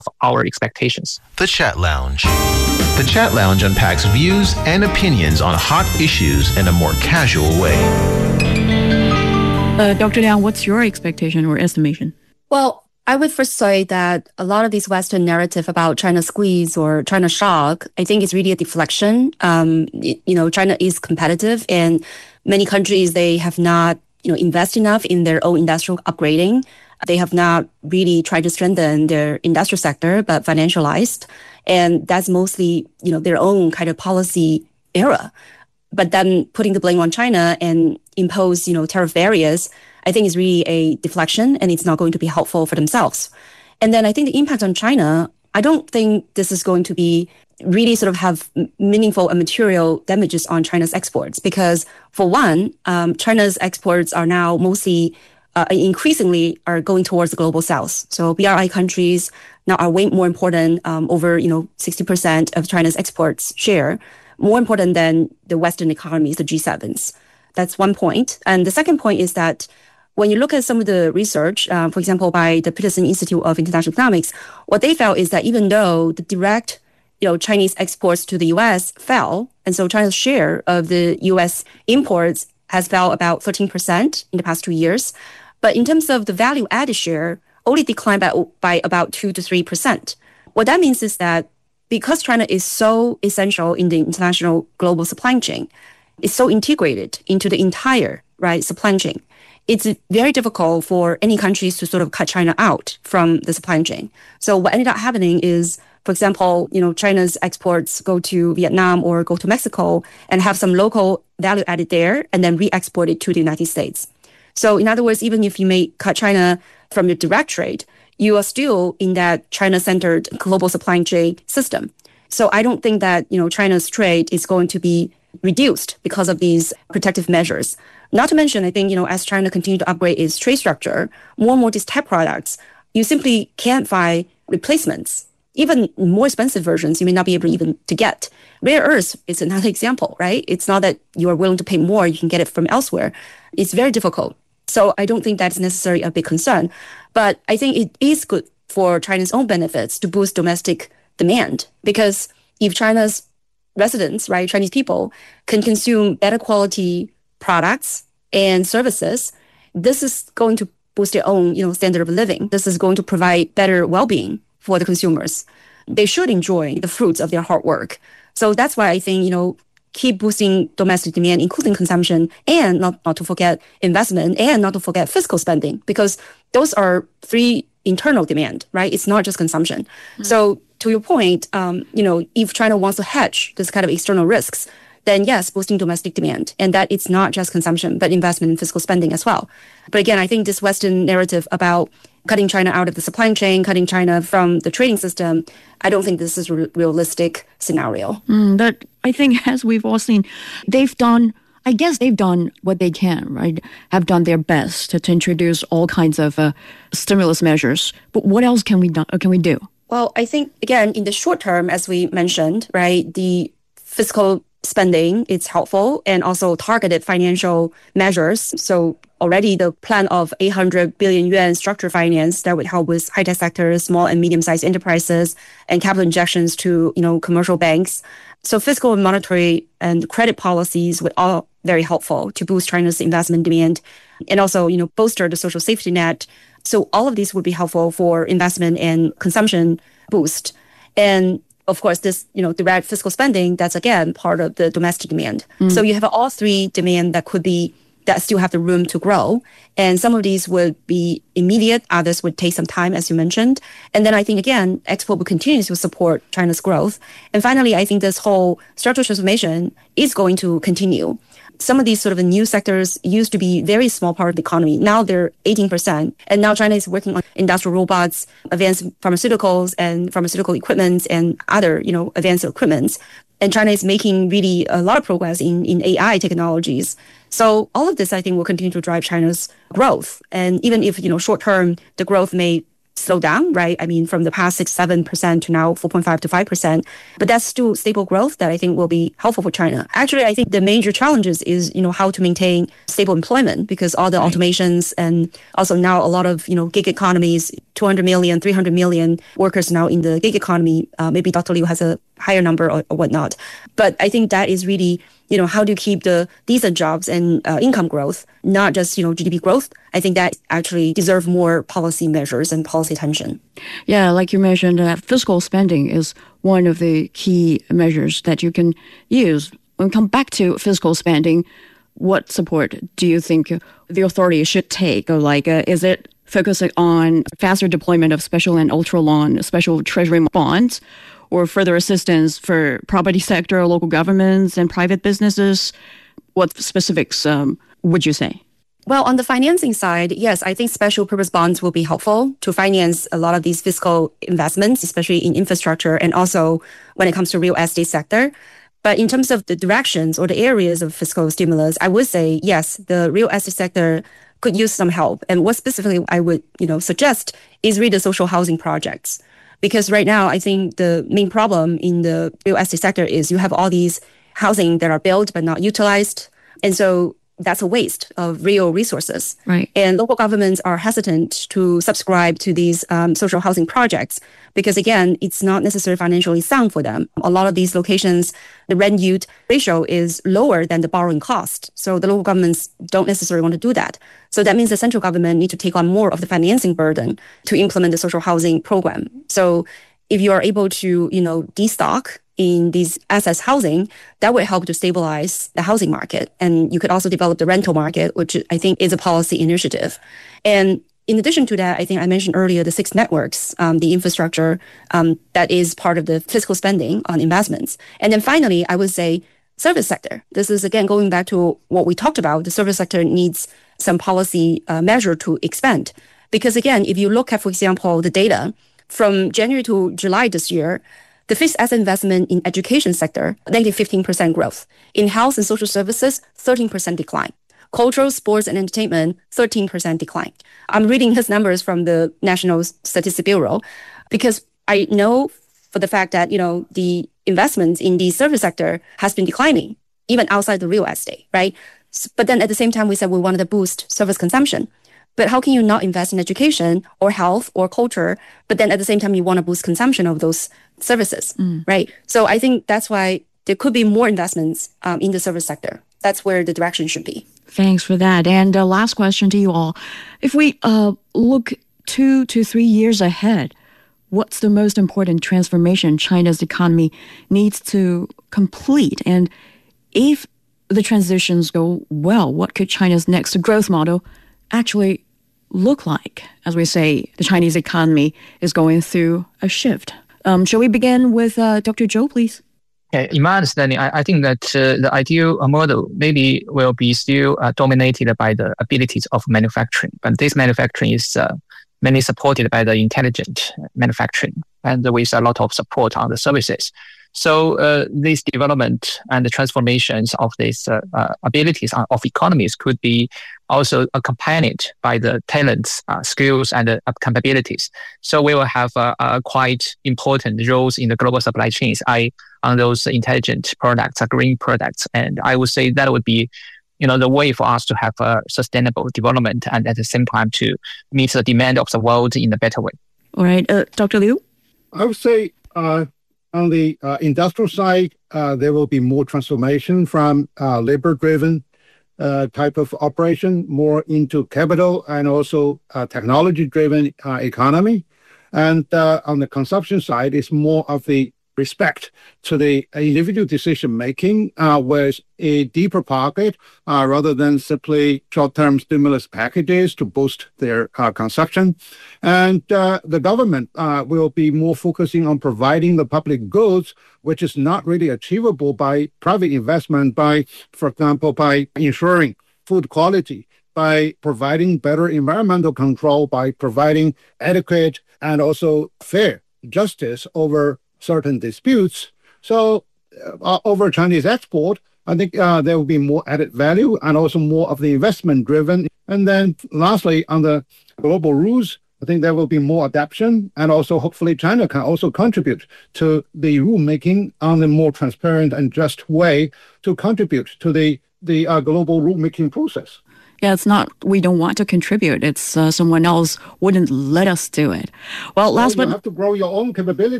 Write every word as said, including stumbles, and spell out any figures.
our expectations. The Chat Lounge. The Chat Lounge unpacks views and opinions on hot issues in a more casual way. Uh, Doctor Liang, what's your expectation or estimation? Well, I would first say that a lot of this Western narrative about China squeeze or China shock, I think is really a deflection. Um, you know, China is competitive, and many countries, they have not, you know, invest enough in their own industrial upgrading. They have not really tried to strengthen their industrial sector, but financialized. And that's mostly, you know, their own kind of policy era. But then putting the blame on China and impose, you know, tariff barriers, I think is really a deflection, and it's not going to be helpful for themselves. And then I think the impact on China, I don't think this is going to be really sort of have meaningful and material damages on China's exports. Because for one, um, China's exports are now mostly, uh, increasingly are going towards the global south. So B R I countries now are way more important, um, over, you know, sixty percent of China's exports share, more important than the Western economies, the G sevens. That's one point. And the second point is that when you look at some of the research, uh, for example, by the Peterson Institute of International Economics, what they found is that even though the direct, you know, Chinese exports to the U S fell, and so China's share of the U S imports has fell about thirteen percent in the past two years. But in terms of the value added share, only declined by, by about two to three percent. What that means is that because China is so essential in the international global supply chain, it's so integrated into the entire, right, supply chain, it's very difficult for any countries to sort of cut China out from the supply chain. So what ended up happening is, for example, you know, China's exports go to Vietnam or go to Mexico and have some local value added there and then re-export it to the United States. So in other words, even if you may cut China from your direct trade, you are still in that China-centered global supply chain system. So I don't think that, you know, China's trade is going to be reduced because of these protective measures. Not to mention, I think, you know, as China continues to upgrade its trade structure, more and more these tech products, you simply can't find replacements. Even more expensive versions, you may not be able even to get. Rare earths is another example, right? It's not that you are willing to pay more, you can get it from elsewhere. It's very difficult. So I don't think that's necessarily a big concern. But I think it is good for China's own benefits to boost domestic demand. Because if China's residents, right, Chinese people, can consume better quality products and services, this is going to boost their own, you know, standard of living. This is going to provide better well-being for the consumers. They should enjoy the fruits of their hard work. So that's why I think, you know, keep boosting domestic demand, including consumption, and not, not to forget investment, and not to forget fiscal spending, because those are three internal demand, right? It's not just consumption. Mm-hmm. So to your point, um, you know, if China wants to hedge this kind of external risks, then yes, boosting domestic demand, and that it's not just consumption, but investment and fiscal spending as well. But again, I think this Western narrative about cutting China out of the supply chain, cutting China from the trading system, I don't think this is a re- realistic scenario. Mm, but I think, as we've all seen, they've done, I guess they've done what they can, right? Have done their best to, to introduce all kinds of uh, stimulus measures. But what else can we do? Can we do? Well, I think, again, in the short term, as we mentioned, right, the fiscal spending, it's helpful, and also targeted financial measures. So already the plan of eight hundred billion yuan structure finance that would help with high-tech sectors, small and medium-sized enterprises, and capital injections to, you know, commercial banks. So fiscal and monetary and credit policies would all very helpful to boost China's investment demand, and also, you know, bolster the social safety net. So all of these would be helpful for investment and consumption boost. And of course, this, you know, direct fiscal spending, that's again part of the domestic demand. Mm. So you have all three demand that could be, that still have the room to grow. And some of these would be immediate, others would take some time, as you mentioned. And then I think, again, export will continue to support China's growth. And finally, I think this whole structural transformation is going to continue. Some of these sort of new sectors used to be very small part of the economy. Now they're eighteen percent. And now China is working on industrial robots, advanced pharmaceuticals and pharmaceutical equipment and other, you know, advanced equipments. And China is making really a lot of progress in, in A I technologies. So all of this, I think, will continue to drive China's growth. And even if, you know, short term, the growth may slow down, right? I mean, from the past six, seven percent to now four point five to five percent. But that's still stable growth that I think will be helpful for China. Actually, I think the major challenges is, you know, how to maintain stable employment, because all the right. automations and also now a lot of, you know, gig economies, two hundred million, three hundred million workers now in the gig economy. Uh, maybe Doctor Liu has a higher number or, or whatnot. But I think that is really, you know, how do you keep the decent jobs and uh, income growth, not just, you know, G D P growth? I think that actually deserve more policy measures and policy attention. Yeah, like you mentioned, uh, fiscal spending is one of the key measures that you can use. When we come back to fiscal spending, what support do you think the authorities should take? Or like, uh, is it focusing on faster deployment of special and ultra-long special treasury bonds, or further assistance for property sector, local governments, and private businesses? What specifics um, would you say? Well, on the financing side, yes, I think special purpose bonds will be helpful to finance a lot of these fiscal investments, especially in infrastructure and also when it comes to real estate sector. But in terms of the directions or the areas of fiscal stimulus, I would say, yes, the real estate sector could use some help. And what specifically I would, you know, suggest is really the social housing projects. Because right now, I think the main problem in the real estate sector is you have all these housing that are built but not utilized. And so that's a waste of real resources. Right. And local governments are hesitant to subscribe to these um, social housing projects because, again, it's not necessarily financially sound for them. A lot of these locations, the rent yield ratio is lower than the borrowing cost. So the local governments don't necessarily want to do that. So that means the central government need to take on more of the financing burden to implement the social housing program. So if you are able to, you know, destock in these assets housing, that would help to stabilize the housing market. And you could also develop the rental market, which I think is a policy initiative. And in addition to that, I think I mentioned earlier the six networks, um, the infrastructure um, that is part of the fiscal spending on investments. And then finally, I would say service sector. This is, again, going back to what we talked about. The service sector needs some policy uh, measure to expand. Because again, if you look at, for example, the data from January to July this year, the fixed asset investment in education sector, negative fifteen percent growth. In health and social services, thirteen percent decline. Cultural, sports, and entertainment, thirteen percent decline. I'm reading his numbers from the National Statistics Bureau because I know for the fact that, you know, the investments in the service sector has been declining, even outside the real estate, right? But then at the same time, we said we wanted to boost service consumption. But how can you not invest in education or health or culture, but then at the same time you want to boost consumption of those services, mm. right? So I think that's why there could be more investments um, in the service sector. That's where the direction should be. Thanks for that. And uh, last question to you all. If we uh, look two to three years ahead, what's the most important transformation China's economy needs to complete? And if the transitions go well, what could China's next growth model actually look like? As we say, the Chinese economy is going through a shift. Um, shall we begin with uh, Doctor Zhou, please? Okay, in my understanding, I, I think that uh, the ideal model maybe will be still uh, dominated by the abilities of manufacturing. But this manufacturing is uh, mainly supported by the intelligent manufacturing and with a lot of support on the services. So uh, this development and the transformations of these uh, uh, abilities of economies could be also accompanied by the talents, uh, skills, and uh, capabilities. So we will have uh, uh, quite important roles in the global supply chains I, on those intelligent products, uh, green products. And I would say that would be, you know, the way for us to have a sustainable development and at the same time to meet the demand of the world in a better way. All right, uh, Doctor Liu? I would say uh, on the uh, industrial side, uh, there will be more transformation from uh, labor-driven uh, type of operation, more into capital and also uh, technology-driven uh, economy. And uh, on the consumption side, it's more of the respect to the individual decision-making uh, with a deeper pocket uh, rather than simply short-term stimulus packages to boost their uh, consumption. And uh, the government uh, will be more focusing on providing the public goods, which is not really achievable by private investment, by, for example, by ensuring food quality, by providing better environmental control, by providing adequate and also fair justice over certain disputes. So uh, over Chinese export, I think uh, there will be more added value and also more of the investment driven. And then lastly, on the global rules, I think there will be more adaptation, and also hopefully China can also contribute to the rulemaking on a more transparent and just way to contribute to the, the uh, global rulemaking process. Yeah, it's not we don't want to contribute. It's uh, someone else wouldn't let us do it. Well, last well, but you have to grow your own capability.